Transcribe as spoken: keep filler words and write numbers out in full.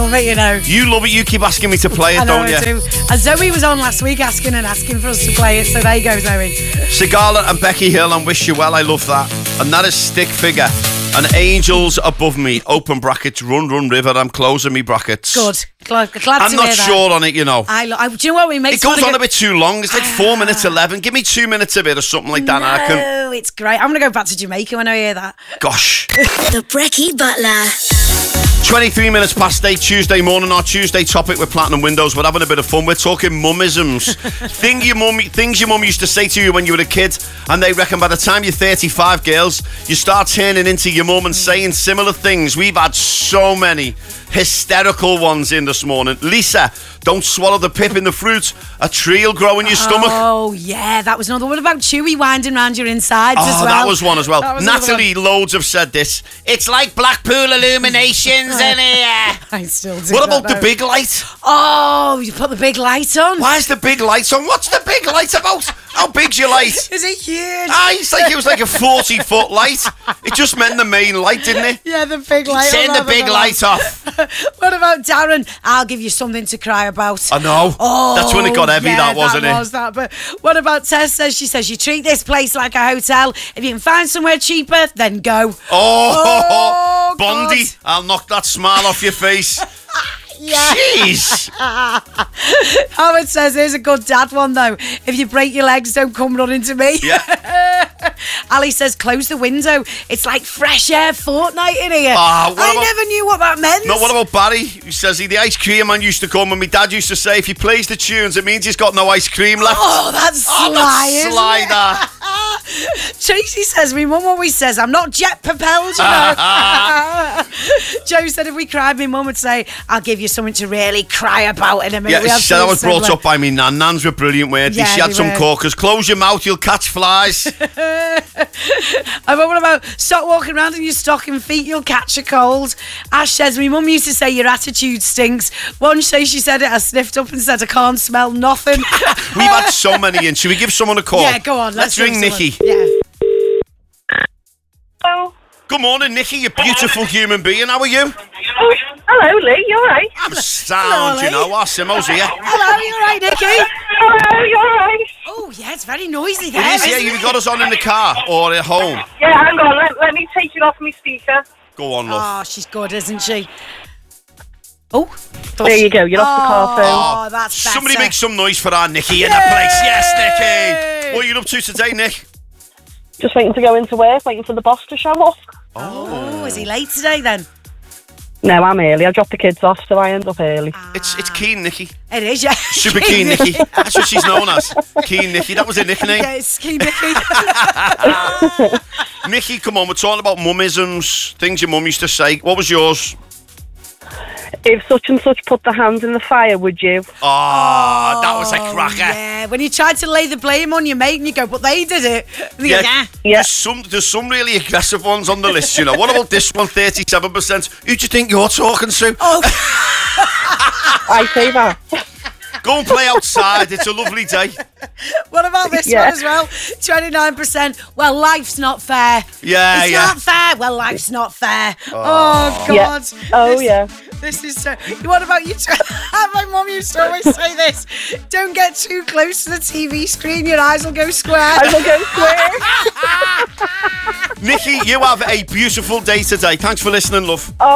love it, you know. You love it. You keep asking me to play it, I know don't you? I do. And Zoe was on last week asking and asking for us to play it, so there you go, Zoe. Sigala and Becky Hill and Wish You Well, I love that. And that is Stick Figure. And Angels Above Me, open brackets, Run Run River, I'm closing me brackets. Good. Glad, glad I'm to not hear that. sure on it, you know. I, lo- I, do you know what we make? It goes on a bit too long. It's like four minutes eleven. Give me two minutes of it or something like that. No, And I can... it's great. I'm going to go back to Jamaica when I hear that. Gosh. The Brekkie Butler. twenty-three minutes past eight, Tuesday morning. Our Tuesday topic with Platinum Windows. We're having a bit of fun. We're talking mummisms. Thing your mum, things your mum used to say to you when you were a kid, and they reckon by the time you're thirty-five, girls, you start turning into your mum and saying similar things. We've had so many hysterical ones in this morning. Lisa, don't swallow the pip in the fruit. A tree'll grow in your stomach. Oh, yeah, that was another one about Chewy winding round your insides oh, as well. that was one as well. Was Natalie, loads have said this. It's like Blackpool Illuminations in here. I still do. What about that, the big light? Oh, you put the big light on. Why is the big light on? What's the big light about? How big's your light? Is it huge? Ah, it's like it was like a forty foot light. It just meant the main light, didn't it? Yeah, the big light. Turn the big light off. What about Darren? I'll give you something to cry about. I know. Oh, that's when it got heavy. yeah, that wasn't that it? Was that? But what about Tess? Says she says you treat this place like a hotel. If you can find somewhere cheaper, then go. Oh, oh Bondi! God. I'll knock that smile off your face. Yeah. Jeez. Howard says, here's a good dad one though. If you break your legs, don't come running to me. Yeah. Ali says, close the window. It's like fresh air fortnight in here. Ah, what I about- never knew what that meant. No, what about Barry? He says he, the ice cream man used to come, and my dad used to say if he plays the tunes, it means he's got no ice cream left. Oh, that's sly, Oh, that's isn't sly, it? that. Tracy says, my mum always says, I'm not jet propelled, you know. Joe said if we cried, my mum would say, I'll give you something to really cry about in a minute. Yeah, We have she said I was something brought up by me nan. Nans were brilliant, weren't they? Yeah, She had they some were. corkers. Close your mouth, you'll catch flies. And what about stop walking around in your stocking feet, you'll catch a cold. Ash says, my mum used to say your attitude stinks. One day she said it, I sniffed up and said I can't smell nothing. We've had so many in. Should we give someone a call? Yeah, go on. Let's, Let's, ring give someone- Nikki. Yeah. Hello. Good morning, Nikki, you beautiful human being. How are you? Oh, hello, Lee. You all right? I'm sound, Hello, you know. Our Simo's here. Hello, you all right, Nikki? Hello, you all right? Oh, yeah, it's very noisy It there. is, yeah. isn't You've got us on in the car or at home. Yeah, hang on. Let, let me take it off my speaker. Go on, love. Oh, she's good, isn't she? Oh, There you go. You're off the car phone. Oh, that's better. Somebody make some noise for our Nikki in the place. Yes, Nikki. What are you up to today, Nick? Just waiting to go into work, waiting for the boss to show up. Oh, is he late today then? No, I'm early. I drop the kids off, so I end up early. It's it's Keen Nikki. It is, yeah. Super Keen Nikki. That's what she's known as. Keen Nikki. That was her nickname. Yeah, it's Keen Nikki. Nikki, come on. We're talking about mummisms, things your mum used to say. What was yours? If such and such put the hand in the fire, would you? Oh, that was a cracker. Yeah, when you tried to lay the blame on your mate and you go, but they did it. And you go, yeah. Yeah. There's some there's some really aggressive ones on the list, you know. What about this one, thirty-seven percent? Who do you think you're talking to? Oh, I say that. Go and play outside. It's a lovely day. what about this Yeah. one as well? twenty-nine percent. Well, life's not fair. Yeah, it's yeah. not fair. Well, life's not fair. Oh, Yeah. God. Oh, This- yeah. This is so. What about you? T- My mum used to always say this. Don't get too close to the T V screen. Your eyes will go square. I will go square. Nikki, you have a beautiful day today. Thanks for listening, love. Oh,